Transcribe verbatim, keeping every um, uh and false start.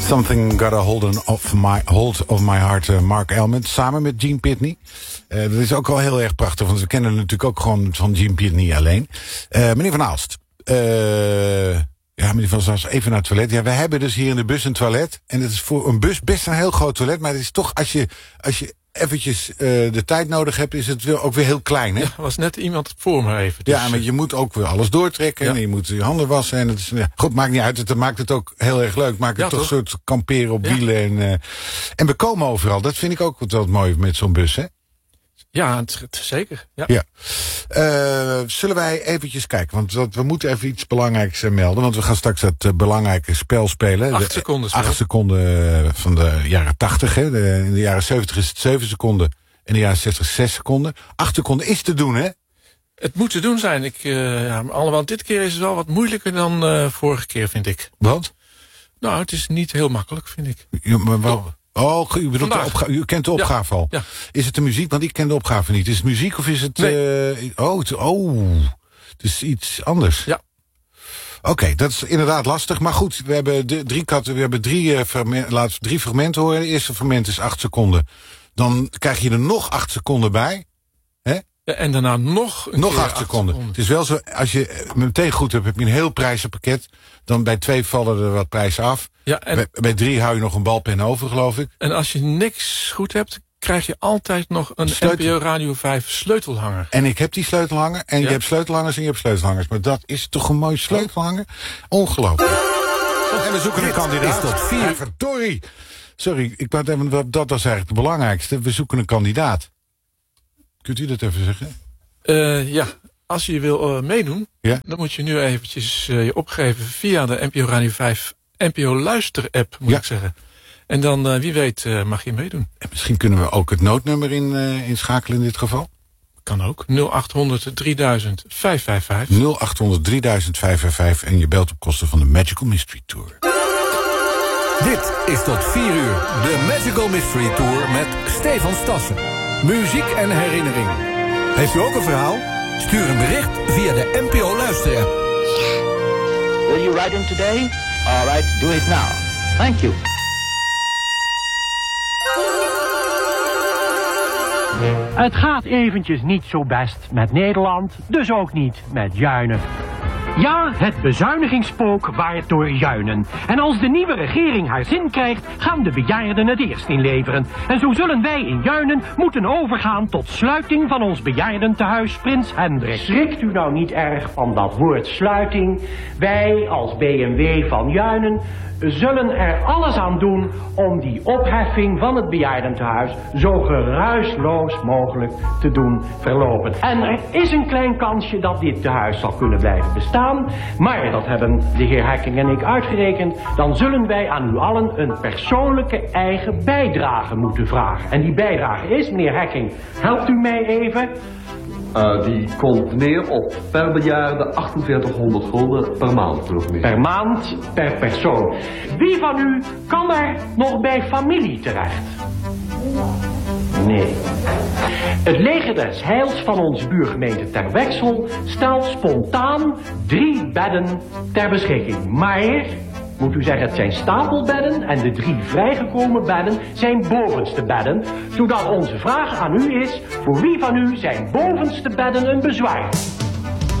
Something Got a Hold, on of, my, hold of My Heart, uh, Mark Elman, samen met Gene Pitney. Uh, dat is ook wel heel erg prachtig, want we kennen het natuurlijk ook gewoon van Gene Pitney alleen. Uh, meneer Van Aalst, uh, ja, meneer Van Aalst, even naar het toilet. Ja, we hebben dus hier in de bus een toilet. En het is voor een bus best een heel groot toilet, maar het is toch, als je, als je eventjes uh, de tijd nodig hebt, is het weer, ook weer heel klein, hè? Ja, er was net iemand voor me even. Dus ja, maar je moet ook weer alles doortrekken. Ja. En je moet je handen wassen. En het is, ja, goed, maakt niet uit. Het maakt het ook heel erg leuk. Maakt het ja, toch een soort kamperen op ja. wielen. En, uh, en we komen overal. Dat vind ik ook wat mooi met zo'n bus, hè? Ja, het, het, zeker. Ja. ja. Uh, zullen wij eventjes kijken? Want dat, we moeten even iets belangrijks uh, melden. Want we gaan straks dat uh, belangrijke spel spelen. Acht seconden spel. Acht seconden van de jaren tachtig. Hè? De, in de jaren zeventig is het zeven seconden. In de jaren zestig zes seconden. Acht seconden is te doen, hè? Het moet te doen zijn. Ik, uh, ja, alhoewel dit keer is het wel wat moeilijker dan uh, vorige keer, vind ik. Wat? Nou, het is niet heel makkelijk, vind ik. Ja, maar wel... Oh, u, bedoelt de opga- u kent de opgave ja, al. Ja. Is het de muziek? Want ik ken de opgave niet. Is het muziek of is het... Nee. Uh, oh, het, oh, het is iets anders. Ja. Oké, okay, dat is inderdaad lastig. Maar goed, we hebben de, drie, katten, we hebben drie, uh, fragmenten, laat drie fragmenten horen. Het eerste fragment is acht seconden. Dan krijg je er nog acht seconden bij. Hè? Ja, en daarna nog een Nog keer acht acht seconden. seconden. Het is wel zo, als je meteen goed hebt, heb je een heel prijzenpakket. Dan bij twee vallen er wat prijzen af. Ja, en bij, bij drie hou je nog een balpen over, geloof ik. En als je niks goed hebt, krijg je altijd nog een Sleutel. N P O Radio vijf sleutelhanger. En ik heb die sleutelhanger. En ja? je hebt sleutelhangers en je hebt sleutelhangers. Maar dat is toch een mooie sleutelhanger? Ongelooflijk. En we zoeken een kandidaat. Is tot vier. Ja, verdorie. Sorry, ik wou even, dat was eigenlijk het belangrijkste. We zoeken een kandidaat. Kunt u dat even zeggen? Uh, ja, als je wil uh, meedoen, ja? dan moet je nu eventjes uh, je opgeven via de N P O Radio vijf N P O Luister app, moet ja. ik zeggen. En dan, uh, wie weet, uh, mag je meedoen. En misschien kunnen we ook het noodnummer in, uh, inschakelen in dit geval? Kan ook. nul acht honderd drieduizend vijfhonderdvijfenvijftig. nul acht honderd drieduizend vijfhonderdvijfenvijftig en je belt op kosten van de Magical Mystery Tour. Dit is tot vier uur de Magical Mystery Tour met Stefan Stassen. Muziek en herinnering. Heeft u ook een verhaal? Stuur een bericht via de N P O Luister app. Will you write him today? All right, do it now. Thank you. Het gaat eventjes niet zo best met Nederland, dus ook niet met Juinen. Ja, het bezuinigingsspook waait door Juinen. En als de nieuwe regering haar zin krijgt, gaan de bejaarden het eerst inleveren. En zo zullen wij in Juinen moeten overgaan tot sluiting van ons bejaardentehuis Prins Hendrik. Schrikt u nou niet erg van dat woord sluiting? Wij als B M W van Juinen zullen er alles aan doen om die opheffing van het bejaardentehuis zo geruisloos mogelijk te doen verlopen. En er is een klein kansje dat dit tehuis zal kunnen blijven bestaan, maar dat hebben de heer Hekking en ik uitgerekend. Dan zullen wij aan u allen een persoonlijke eigen bijdrage moeten vragen. En die bijdrage is, meneer Hekking, helpt u mij even? Uh, die komt neer op per bejaarde achtenveertighonderd gulden per maand. Per maand, per persoon. Wie van u kan er nog bij familie terecht? Nee. Het leger des heils van onze buurgemeente Terwexel stelt spontaan drie bedden ter beschikking. Maar, moet u zeggen, het zijn stapelbedden en de drie vrijgekomen bedden zijn bovenste bedden. Zodat onze vraag aan u is, voor wie van u zijn bovenste bedden een bezwaar?